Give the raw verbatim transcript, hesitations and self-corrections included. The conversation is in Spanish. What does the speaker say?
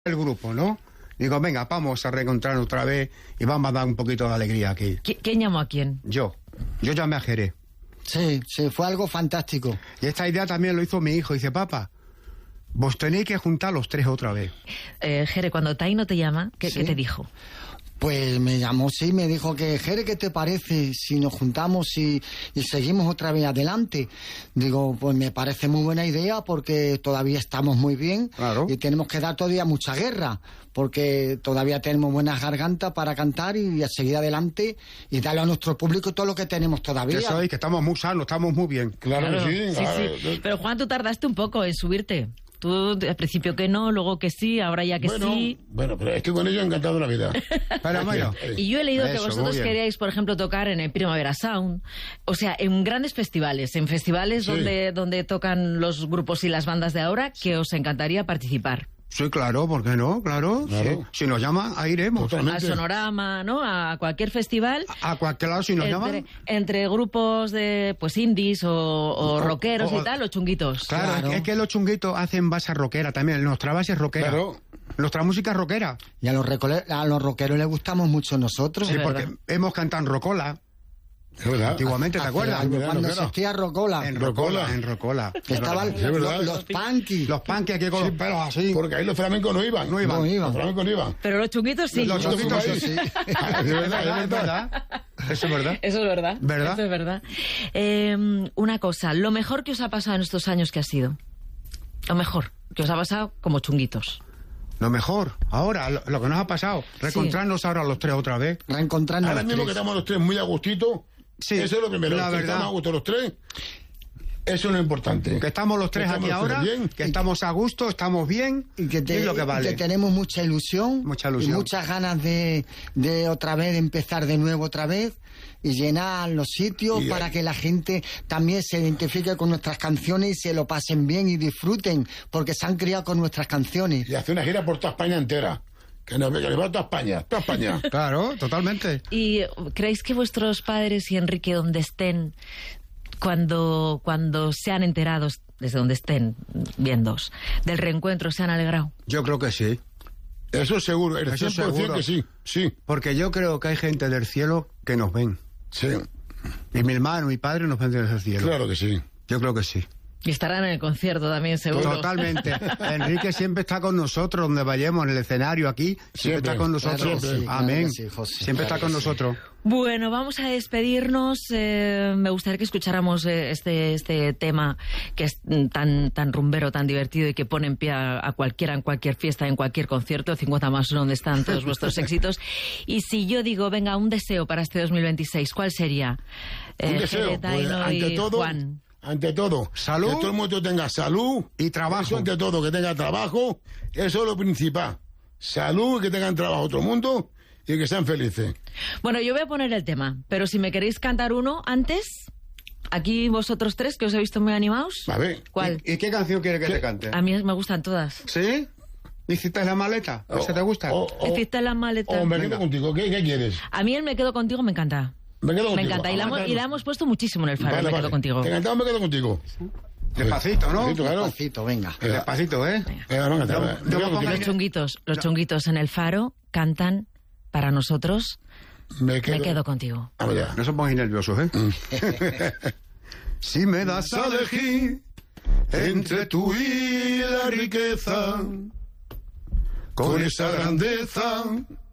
el grupo, ¿no? Digo, venga, vamos a reencontrarnos otra vez y vamos a dar un poquito de alegría aquí. ¿Quién llamó a quién? Yo. Yo llamé a Jerez. Sí, sí, fue algo fantástico. Y esta idea también lo hizo mi hijo. Dice, papá, vos tenéis que juntar los tres otra vez. Eh, Jerez, cuando Taino te llama, ¿qué, ¿Sí? ¿qué te dijo? Pues me llamó, sí, me dijo que, Jere, ¿qué te parece si nos juntamos y, y seguimos otra vez adelante? Digo, pues me parece muy buena idea porque todavía estamos muy bien. Claro. Y tenemos que dar todavía mucha guerra porque todavía tenemos buenas gargantas para cantar y a seguir adelante y darle a nuestro público todo lo que tenemos todavía. Que sois, que estamos muy sanos, estamos muy bien. Claro, Claro, que sí. sí, claro. sí. Pero Juan, tú tardaste un poco en subirte. Tú al principio que no, luego que sí, ahora ya que bueno, sí. Bueno, pero es que con ello he encantado la vida. Pero bueno, Y yo he leído que Eso, muy vosotros bien. queríais, por ejemplo, tocar en el Primavera Sound, o sea, en grandes festivales, en festivales Sí. donde, donde tocan los grupos y las bandas de ahora, que os encantaría participar. sí, claro, ¿por qué no? Claro. Claro. Si, si nos llaman, ahí iremos. Totalmente. Al Sonorama, ¿no? A cualquier festival. A cualquier lado, si nos Entre, llaman. entre grupos de pues indies o, o O- rockeros o- y tal, o chunguitos. Claro, Claro. Es, es que los chunguitos hacen base rockera también. Nuestra base es rockera. Claro. Nuestra música es rockera. Y a los, recole- a los rockeros les gustamos mucho nosotros. Sí, Es porque verdad. hemos cantado en rocola. Es verdad. Antiguamente, ¿te Hace acuerdas? años, Verdad, cuando rockera. existía Rocola, En Rocola. rocola. En rocola. que estaban Sí, es verdad. los, los punky. Los punky aquí con Sí, los pelos así. Porque ahí los flamencos no iban. No iban. No iban. Los flamencos no iban. Pero los chunguitos sí. Los Los chunguitos fumáis. sí. De verdad, Es de verdad, es verdad. verdad. Eso es verdad. Eso es verdad. ¿Verdad? Eso es verdad. Eh, una cosa, lo mejor que os ha pasado en estos años, ¿qué ha sido? Lo mejor que os ha pasado como chunguitos. Lo mejor, ahora, lo, lo que nos ha pasado, reencontrarnos ahora los tres otra vez. Reencontrarnos Ahora los mismo que tres. estamos los tres muy a gustito. Sí, Eso es lo primero. la que verdad. estamos a gusto los tres. Eso es lo importante. Que estamos los tres Que aquí estamos los ahora, tres bien. que estamos a gusto, estamos bien, Y que, te- es lo que y vale. que tenemos mucha ilusión, Mucha ilusión. y muchas ganas de, de otra vez, de empezar de nuevo otra vez y llenar los sitios Y para hay- que la gente también se identifique con nuestras canciones y se lo pasen bien y disfruten porque se han criado con nuestras canciones. Y hace una gira por toda España entera. Que nos que les va a toda España. Toda España. Claro, totalmente. ¿Y creéis que vuestros padres y Enrique, donde estén, cuando, cuando se han enterado, desde donde estén viéndos, del reencuentro, se han alegrado? Yo creo que sí. Eso es seguro. El Eso cien por ciento seguro. que sí. Sí. Porque yo creo que hay gente del cielo que nos ven. Sí. Y mi hermano, mi padre nos ven desde el cielo. Claro que sí. Yo creo que sí. Y estarán en el concierto también, seguro. Totalmente. Enrique siempre está con nosotros, donde vayamos, en el escenario aquí, siempre, Siempre. está con nosotros. Claro que sí, claro Amén. que sí, José. siempre Claro está con que sí. nosotros. Bueno, vamos a despedirnos. Eh, me gustaría que escucháramos eh, este este tema que es mm, tan tan rumbero, tan divertido y que pone en pie a, a cualquiera en cualquier fiesta, en cualquier concierto, cincuenta más uno, donde están todos vuestros éxitos. Y si yo digo, venga, un deseo para este dos mil veintiséis, ¿cuál sería? Un Eh, deseo. Jere, Pues, Taino ante y todo, Juan. ante todo, Salud. que todo el mundo tenga salud Y trabajo. Eso ante todo, que tenga trabajo. Eso es lo principal. Salud y que tengan trabajo todo el mundo y que sean felices. Bueno, yo voy a poner el tema, pero si me queréis cantar uno antes, aquí vosotros tres, que os he visto muy animados. A ver. ¿Cuál? ¿Y, y qué canción quiere que ¿Qué? te cante? A mí me gustan todas. ¿Sí? ¿Hiciste la maleta? Oh, ¿Esa te gusta? O, o- Hiciste la maleta. o me Venga. quedo contigo. ¿Qué, qué quieres? A mí el Me Quedo Contigo me encanta. Me quedo Me contigo. encanta. Y la, Vamos a hemos, y la cantarlo. hemos puesto muchísimo en el faro, Vale, Me vale. Quedo Contigo. Te encantado, me quedo contigo. Despacito, ¿no? Despacito, claro. Despacito, venga. Venga. Despacito, ¿eh? Venga, vamos a cantar. Yo- Me yo quedo me pongo contigo. Los chunguitos, los chunguitos en el faro cantan para nosotros Me quedo, Me Quedo Contigo. Vamos ya. No se pongáis nerviosos, ¿eh? Si me das a elegir entre tú y la riqueza, con esa grandeza